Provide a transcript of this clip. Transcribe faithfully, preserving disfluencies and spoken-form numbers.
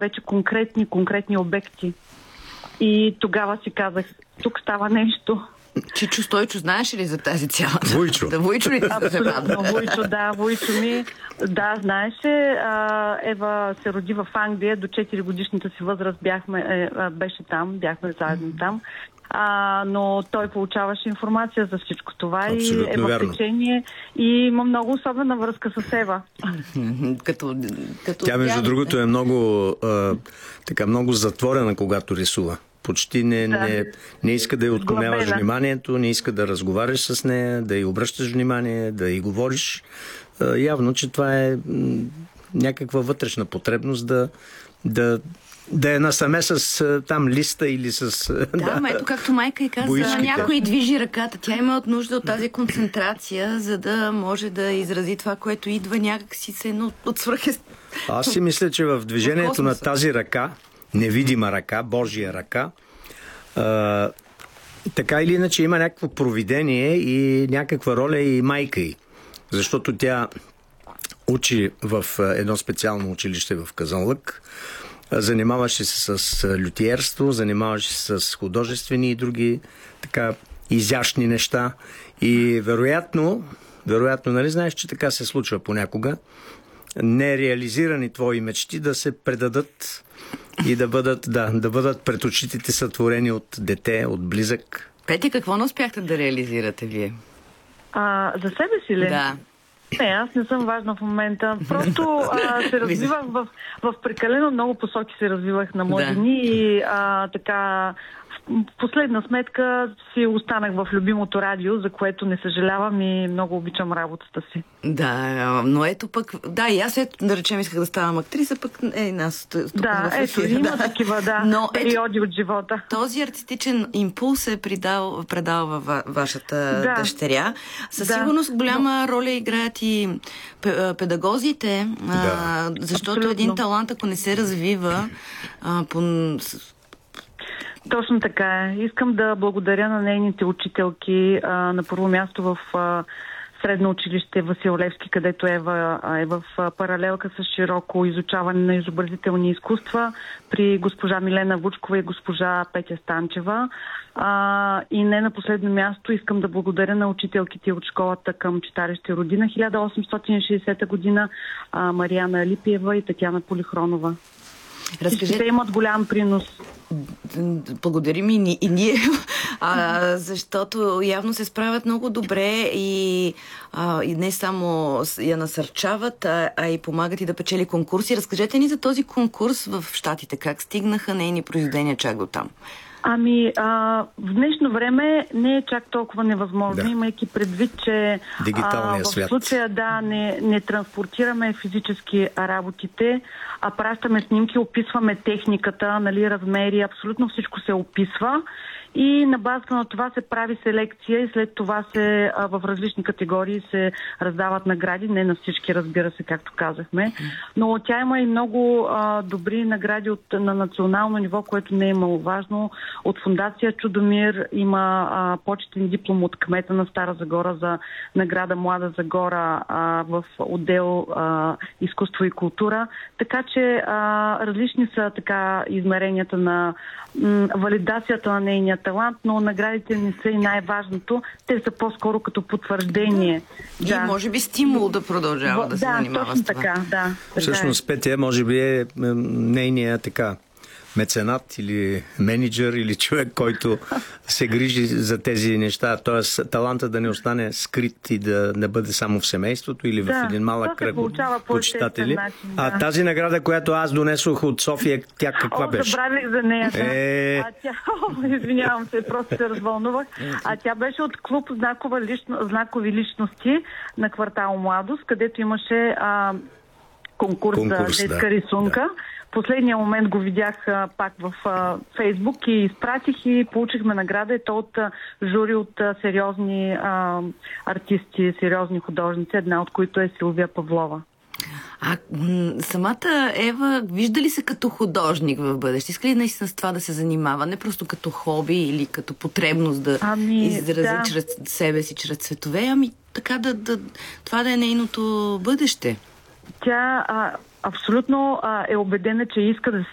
вече конкретни, конкретни обекти. И тогава си казах, тук става нещо. Чичо Стойчо, знаеш ли за тази цялата? Войчо. Да, Войчо ли ти се Абсолютно, Войчо, да, Войчо ми. Да, знаеше, а, Ева се роди в Англия, до четири годишната си възраст бяхме, е, беше там, бяхме заедно там. А, но той получаваше информация за всичко това. Абсолютно и е в течение и има много особена връзка с Ева. като, като Тя, между другото, е много, а, така, много затворена, когато рисува. Почти не, да. не, не иска да й отклоняваш вниманието, не иска да разговаряш с нея, да й обръщаш внимание, да й говориш. А, явно, че това е м, някаква вътрешна потребност да, да, да е насаме с там листа или с... Да, да, ето както майка и каза, боичките. Някой движи ръката. Тя има от нужда от тази концентрация, за да може да изрази това, което идва някакси се едно от свръхе. Аз си мисля, че в движението в на тази ръка, невидима ръка, Божия ръка, а, така или иначе има някакво провидение и някаква роля и майка й. Защото тя учи в едно специално училище в Казанлък, занимаваше се с лютиерство, занимаваше се с художествени и други така изящни неща. И вероятно, вероятно, нали знаеш, че така се случва понякога, нереализирани твои мечти да се предадат и да бъдат, да, да бъдат пред очите сътворени от дете, от близък. Петя, какво не успяхте да реализирате вие? А, за себе си ли? Да. Не, аз не съм важна в момента. Просто а, се развивах в, в прекалено много посоки се развивах на млади дни да. И а, така в последна сметка си останах в любимото радио, за което не съжалявам и много обичам работата си. Да, но ето пък, да, и аз ето, да речем, исках да ставам актриса, пък е нас. Да, ето, има да. такива, да, но, периоди ето, от живота. Този артистичен импулс е предал, предал във вашата да. дъщеря. Със да. сигурност голяма роля играят и педагозите, да. а, защото абсолютно. Един талант, ако не се развива, а, по... Точно така е. Искам да благодаря на нейните учителки. А, на първо място в а, средно училище Васил Левски, където Ева е в а, паралелка с широко изучаване на изобразителни изкуства при госпожа Милена Вучкова и госпожа Петя Станчева. А, и не на последно място искам да благодаря на учителките от школата към читалище Родина хиляда осемстотин и шейсета година, а, Мариана Алипиева и Татяна Полихронова. Разкажете... Те имат голям принос. Благодарим и, ни, и ние, а, защото явно се справят много добре и, а, и не само я насърчават, а, а и помагат и да печели конкурси. Разкажете ни за този конкурс в Щатите. Как стигнаха нейни произведения чак до там? Ами, а, в днешно време не е чак толкова невъзможно, да. имайки предвид, че а, в свят. случая да, не, не транспортираме физически работите, а пращаме снимки, описваме техниката, нали, размери, абсолютно всичко се описва. И на базата на това се прави селекция и след това се а, в различни категории се раздават награди. Не на всички, разбира се, както казахме. Но тя има и много а, добри награди от, на национално ниво, което не е маловажно. От фондация Чудомир има а, почетен диплом от кмета на Стара Загора за награда Млада Загора а, в отдел а, изкуство и култура. Така че а, различни са така измеренията на м, валидацията на нейния талант, но наградите не са и най-важното. Те са по-скоро като потвърждение. И да. може би стимул да продължава в, да се да, занимава с това. Така, да, всъщност, Петя, може би е нейния така меценат или менеджер или човек, който се грижи за тези неща. Т.е. таланта да не остане скрит и да не бъде само в семейството или да, в един малък кръг почитатели. Начин, да. А тази награда, която аз донесох от София, тя каква О, беше? Забравих за нея. Е... А тя, извинявам се, просто се развълнувах. А тя беше от клуб знакова лично, знакови личности на квартал Младост, където имаше а, конкурс, конкурс за детска да. рисунка. Да. Последния момент го видях а, пак в а, Фейсбук и изпратих и получихме награда. И то от а, жури от а, сериозни а, артисти, сериозни художници, една от които е Силвия Павлова. А м- самата Ева вижда ли се като художник в бъдеще? Иска ли наистина с това да се занимава? Не просто като хоби или като потребност да ами, изрази да. чрез себе си, чрез цветове, ами така да, да това да е нейното бъдеще? Тя а, абсолютно а, е убедена, че иска да се